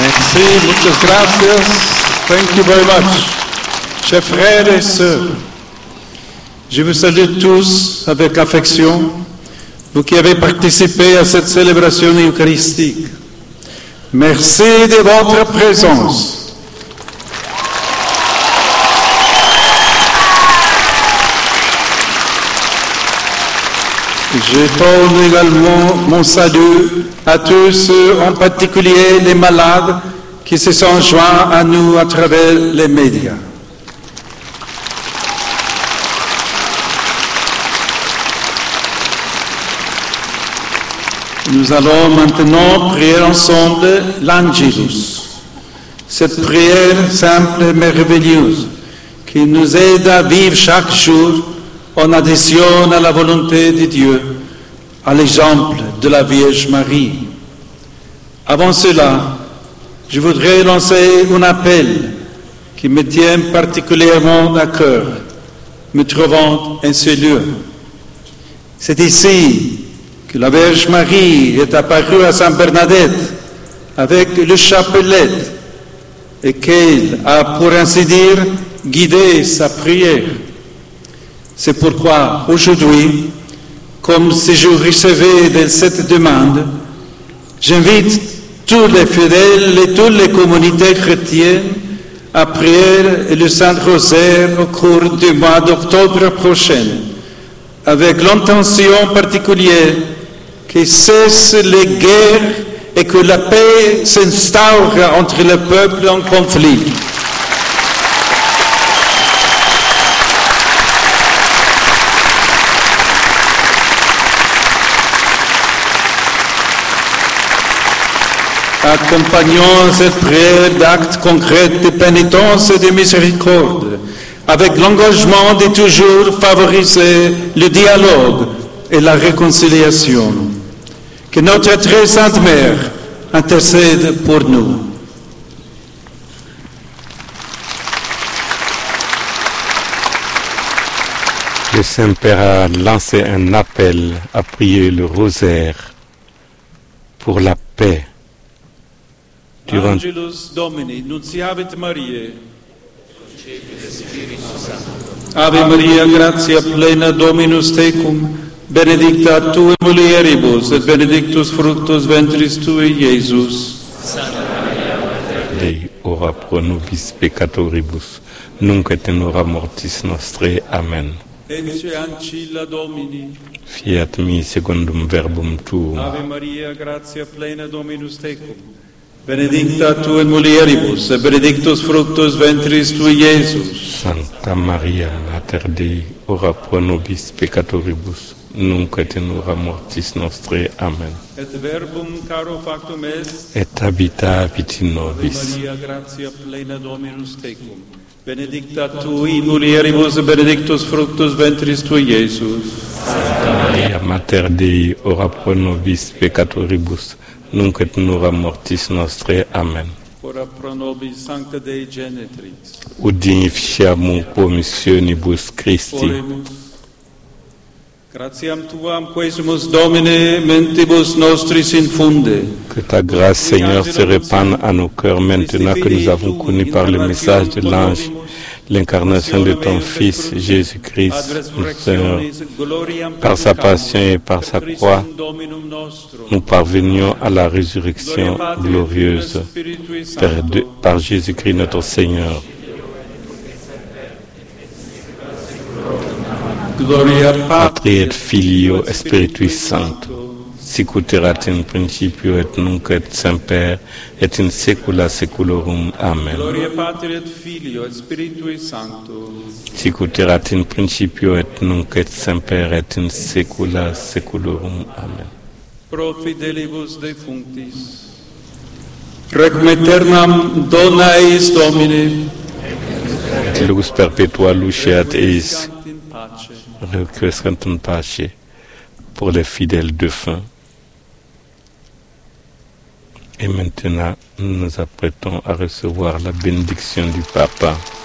Merci, muchas gracias. Thank you very much. Chers frères et sœurs, je vous salue tous avec affection, vous qui avez participé à cette célébration eucharistique. Merci de votre présence. Je donne également mon salut à tous ceux, en particulier les malades, qui se sont joints à nous à travers les médias. Nous allons maintenant prier ensemble l'Angelus, cette prière simple et merveilleuse qui nous aide à vivre chaque jour en adhésion à la volonté de Dieu, à l'exemple de la Vierge Marie. Avant cela, je voudrais lancer un appel qui me tient particulièrement à cœur, me trouvant en ce lieu. C'est ici que la Vierge Marie est apparue à Sainte Bernadette avec le chapelet et qu'elle a, pour ainsi dire, guidé sa prière. C'est pourquoi aujourd'hui, comme si je recevais de cette demande, j'invite tous les fidèles et toutes les communautés chrétiennes à prier le Saint-Rosaire au cours du mois d'octobre prochain, avec l'intention particulière que cessent les guerres et que la paix s'instaure entre les peuples en conflit. Accompagnons cette prière d'actes concrets de pénitence et de miséricorde, avec l'engagement de toujours favoriser le dialogue et la réconciliation. Que notre très sainte Mère intercède pour nous. Le Saint-Père a lancé un appel à prier le rosaire pour la paix. Durant Angelus Domini, nunciavit Mariae. Ave Maria, gratia plena, Dominus tecum, benedicta tu in mulieribus, et benedictus fructus ventris tui, Iesus. Santa Maria, Mater Dei, ora pro nobis peccatoribus, nunc et in hora mortis nostrae. Amen. Ecce ancilla Domini. Fiat mi secundum verbum tuum. Ave Maria, gratia plena, Dominus tecum, benedicta tu in mulieribus, et benedictus fructus ventris tui, Iesus. Santa Maria, Mater Dei, ora pro nobis peccatoribus, nunc et in hora mortis nostrae. Amen. Et verbum caro factum est, Et habitavit in Ave nobis. Maria, gratia plena, Dominus tecum, benedicta tu in mulieribus, et benedictus fructus ventris tui, Iesus. Santa Maria, Mater Dei, ora pro nobis peccatoribus, nunc et in hora mortis nostrae. Amen. Ora pro nobis sancta Dei Genetrix. Udinificiamur promissionibus Christi. Oremus. Gratiam tuam quesumus Domine mentibus nostris infunde. Que ta grâce, Seigneur, se répande à nos cœurs maintenant que nous avons connu par le message de l'ange l'incarnation de ton Fils Jésus-Christ, notre Seigneur. Par sa passion et par sa croix, nous parvenions à la résurrection glorieuse par Jésus-Christ notre Seigneur. Patri et Filio et Spiritui Sancto, sicut erat in principio et nunc et semper et in saecula saeculorum. Amen. Gloria Patri et Filio et Spiritui Sancto. Sicut erat in principio et nunc et semper et in saecula saeculorum. Amen. Pro fidelibus defunctis. Requiem aeternam dona eis Domine. Et lux perpetua luceat eis. In pace. Requiescant in pace pour les fidèles défunts. Et maintenant, nous nous apprêtons à recevoir la bénédiction du Papa.